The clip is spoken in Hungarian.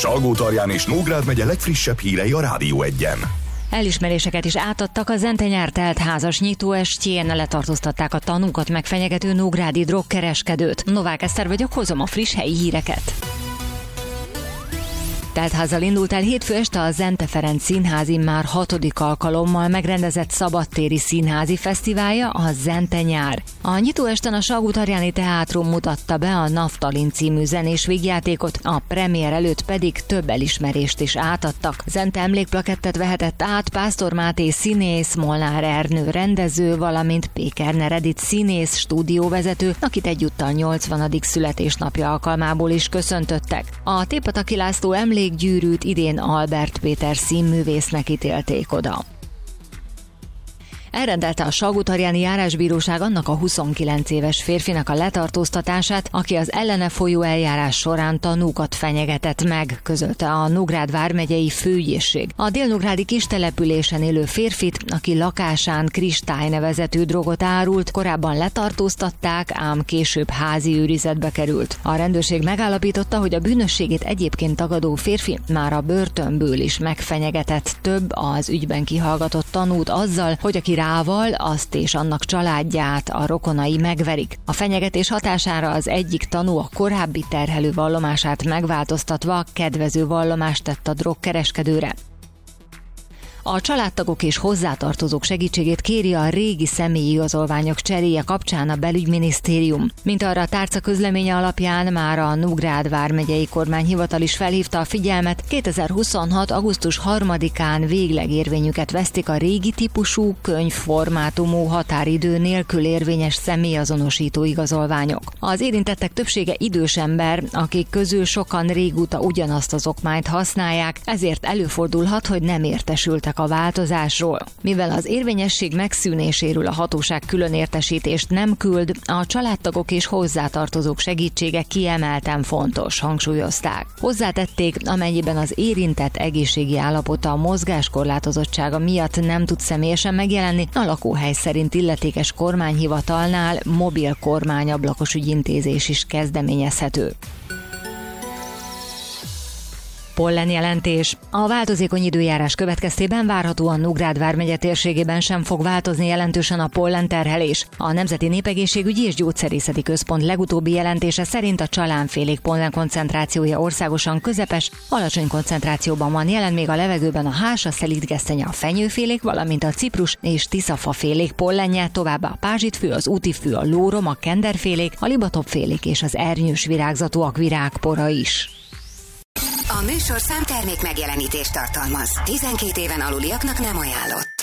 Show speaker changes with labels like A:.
A: Salgótarján és Nógrád megye legfrissebb hírei a Rádió 1-en.
B: Elismeréseket is átadtak a Zente-nyár teltházas nyitóestjén, letartóztatták a tanúkat megfenyegető nógrádi drogkereskedőt. Novák Eszter vagyok, hozom a friss helyi híreket. Teltházzal indult el hétfő este a Zente Ferenc Színházi már 6. alkalommal megrendezett szabadtéri színházi fesztiválja, a Zente-nyár. A nyitóesten a Salgótarjáni Teátrum mutatta be a Naftalin című zenés vígjátékot, a premier előtt pedig több elismerést is átadtak. Zente emlékplakettet vehetett át Pásztor Máté színész, Molnár Ernő rendező, valamint Pékerner Edith színész, stúdióvezető, akit egyúttal 80. születésnapja alkalmából is köszöntöttek. A Tépataki László emlékgyűrűt idén Albert Péter színművésznek ítélték oda. Elrendelte a Salgótarjáni Járásbíróság annak a 29 éves férfinak a letartóztatását, aki az ellene folyó eljárás során tanúkat fenyegetett meg, közölte a Nógrád vármegyei főügyészség. A délnógrádi kistelepülésen élő férfit, aki lakásán kristály nevezetű drogot árult, korábban letartóztatták, ám később házi őrizetbe került. A rendőrség megállapította, hogy a bűnösségét egyébként tagadó férfi már a börtönből is megfenyegetett több az ügyben kihallgatott tanút azzal, hogy aki rával azt és annak családját, a rokonai megverik. A fenyegetés hatására az egyik tanú a korábbi terhelő vallomását megváltoztatva kedvező vallomást tett a drogkereskedőre. A családtagok és hozzátartozók segítségét kéri a régi személyi igazolványok cseréje kapcsán a belügyminisztérium. Mint arra a tárca közleménye alapján már a Nógrád vármegyei kormányhivatal is felhívta a figyelmet, 2026. augusztus 3-án végleg érvényüket vesztik a régi típusú, könyvformátumú, határidő nélkül érvényes személyazonosító igazolványok. Az érintettek többsége idős ember, akik közül sokan régóta ugyanazt az okmányt használják, ezért előfordulhat, hogy nem értesültek a változásról. Mivel az érvényesség megszűnéséről a hatóság külön értesítést nem küld, a családtagok és hozzátartozók segítsége kiemelten fontos, hangsúlyozták. Hozzátették, amennyiben az érintett egészségi állapota a mozgáskorlátozottsága miatt nem tud személyesen megjelenni, a lakóhely szerint illetékes kormányhivatalnál mobil kormányablakos ügyintézés is kezdeményezhető. Pollenjelentés. A változékony időjárás következtében várhatóan Nógrád vármegye térségében sem fog változni jelentősen a pollenterhelés. A Nemzeti Népegészségügyi és Gyógyszerészeti Központ legutóbbi jelentése szerint a csalánfélék pollen koncentrációja országosan közepes, alacsony koncentrációban van jelen még a levegőben a hás, a szelídgesztenye, a fenyőfélék, valamint a ciprus és tiszafafélék pollenje, továbbá a pázsitfű, az útifű, a lórom, a kenderfélék, a libatopfélék és az ernyős virágzatúak virágpora is.
C: A műsorszám termék megjelenítést tartalmaz. 12 éven aluliaknak nem ajánlott.